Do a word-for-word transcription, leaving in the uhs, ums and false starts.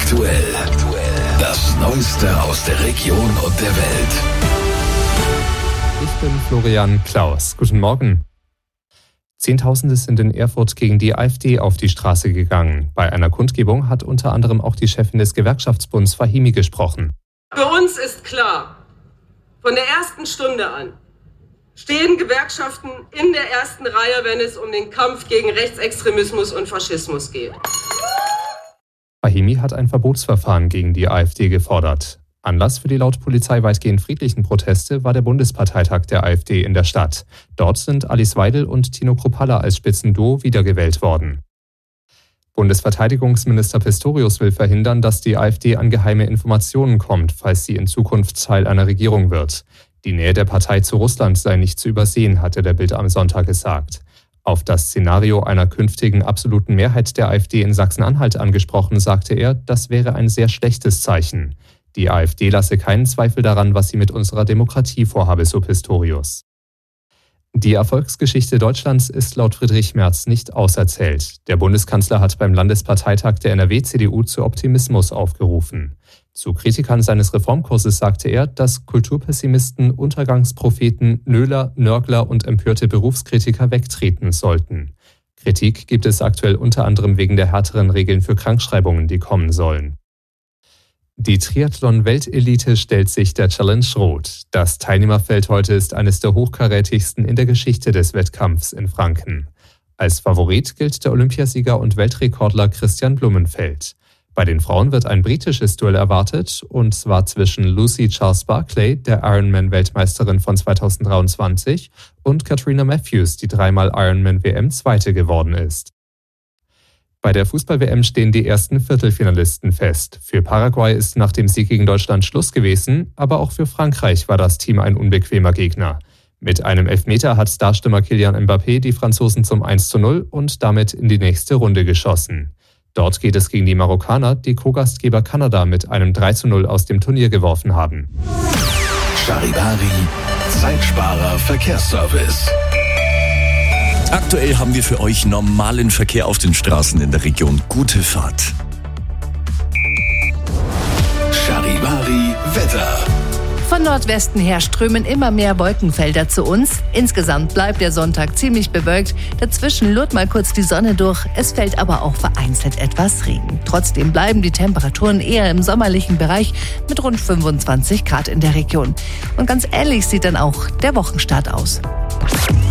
aktuell. Das Neueste aus der Region und der Welt. Ich bin Florian Klaus. Guten Morgen. Zehntausende sind in Erfurt gegen die AfD auf die Straße gegangen. Bei einer Kundgebung hat unter anderem auch die Chefin des Gewerkschaftsbunds Fahimi gesprochen. Für uns ist klar, von der ersten Stunde an stehen Gewerkschaften in der ersten Reihe, wenn es um den Kampf gegen Rechtsextremismus und Faschismus geht. Fahimi hat ein Verbotsverfahren gegen die AfD gefordert. Anlass für die laut Polizei weitgehend friedlichen Proteste war der Bundesparteitag der AfD in der Stadt. Dort sind Alice Weidel und Tino Kruppalla als Spitzenduo wiedergewählt worden. Bundesverteidigungsminister Pistorius will verhindern, dass die AfD an geheime Informationen kommt, falls sie in Zukunft Teil einer Regierung wird. Die Nähe der Partei zu Russland sei nicht zu übersehen, hatte der Bild am Sonntag gesagt. Auf das Szenario einer künftigen absoluten Mehrheit der AfD in Sachsen-Anhalt angesprochen, sagte er, das wäre ein sehr schlechtes Zeichen. Die AfD lasse keinen Zweifel daran, was sie mit unserer Demokratie vorhabe, so Pistorius. Die Erfolgsgeschichte Deutschlands ist laut Friedrich Merz nicht auserzählt. Der Bundeskanzler hat beim Landesparteitag der N R W-C D U zu Optimismus aufgerufen. Zu Kritikern seines Reformkurses sagte er, dass Kulturpessimisten, Untergangspropheten, Nöler, Nörgler und empörte Berufskritiker wegtreten sollten. Kritik gibt es aktuell unter anderem wegen der härteren Regeln für Krankschreibungen, die kommen sollen. Die Triathlon-Weltelite stellt sich der Challenge Rot. Das Teilnehmerfeld heute ist eines der hochkarätigsten in der Geschichte des Wettkampfs in Franken. Als Favorit gilt der Olympiasieger und Weltrekordler Christian Blumenfeld. Bei den Frauen wird ein britisches Duell erwartet, und zwar zwischen Lucy Charles-Barclay, der Ironman-Weltmeisterin von zweitausenddreiundzwanzig, und Katrina Matthews, die dreimal Ironman-W M-Zweite geworden ist. Bei der Fußball-W M stehen die ersten Viertelfinalisten fest. Für Paraguay ist nach dem Sieg gegen Deutschland Schluss gewesen, aber auch für Frankreich war das Team ein unbequemer Gegner. Mit einem Elfmeter hat Starstürmer Kylian Mbappé die Franzosen zum eins zu null und damit in die nächste Runde geschossen. Dort geht es gegen die Marokkaner, die Co-Gastgeber Kanada mit einem drei zu null aus dem Turnier geworfen haben. Charivari, Zeitsparer Verkehrsservice. Aktuell haben wir für euch normalen Verkehr auf den Straßen in der Region. Gute Fahrt. Charivari Wetter. Von Nordwesten her strömen immer mehr Wolkenfelder zu uns. Insgesamt bleibt der Sonntag ziemlich bewölkt. Dazwischen lurrt mal kurz die Sonne durch. Es fällt aber auch vereinzelt etwas Regen. Trotzdem bleiben die Temperaturen eher im sommerlichen Bereich mit rund fünfundzwanzig Grad in der Region. Und ganz ähnlich sieht dann auch der Wochenstart aus.